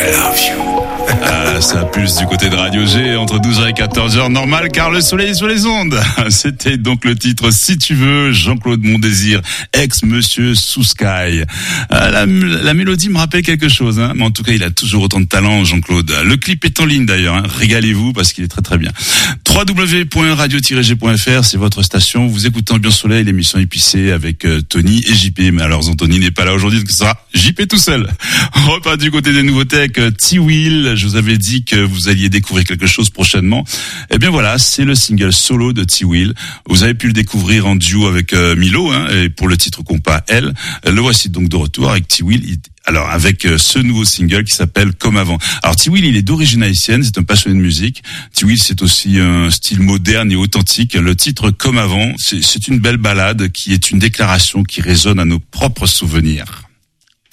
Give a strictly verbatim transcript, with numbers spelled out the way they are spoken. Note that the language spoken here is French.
love you. Ah, ça pulse du côté de Radio G entre douze heures et quatorze heures, normal car le soleil est sur les ondes. C'était donc le titre Si tu veux, Jean-Claude Mondésir, ex-monsieur Sous Sky. Ah, la, la mélodie me rappelle quelque chose, hein, mais en tout cas il a toujours autant de talent, Jean-Claude. Le clip est en ligne d'ailleurs, hein. Régalez-vous parce qu'il est très très bien. w w w point radio tiret g point f r, c'est votre station. Vous écoutez Ambiance Soleil, l'émission épicée avec euh, Tony et J P. Mais alors Anthony n'est pas là aujourd'hui, donc ce sera J P tout seul. On repart du côté des nouveautés avec euh, T-Will. Je vous avais dit que vous alliez découvrir quelque chose prochainement. Eh bien voilà, c'est le single solo de T-Will. Vous avez pu le découvrir en duo avec euh, Milo, hein, et pour le titre compas Elle. Le voici donc de retour avec T-Will. Alors avec euh, ce nouveau single qui s'appelle Comme avant. Alors T-Will, il est d'origine haïtienne, c'est un passionné de musique. T-Will, c'est aussi un style moderne et authentique. Le titre Comme avant, c'est, c'est une belle ballade qui est une déclaration qui résonne à nos propres souvenirs.